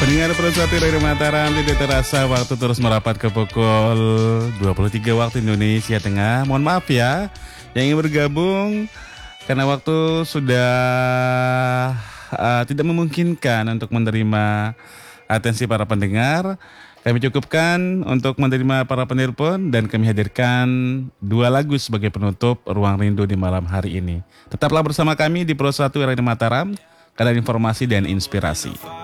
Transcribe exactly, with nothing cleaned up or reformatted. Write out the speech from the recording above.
Pendengar Pro satu dari Mataram, tidak terasa waktu terus merapat ke pukul dua puluh tiga waktu Indonesia Tengah. Mohon maaf ya yang ingin bergabung karena waktu sudah uh, tidak memungkinkan untuk menerima atensi para pendengar. Kami cukupkan untuk menerima para penelpon dan kami hadirkan dua lagu sebagai penutup Ruang Rindu di malam hari ini. Tetaplah bersama kami di Pro satu Radio Mataram, kadar informasi dan inspirasi.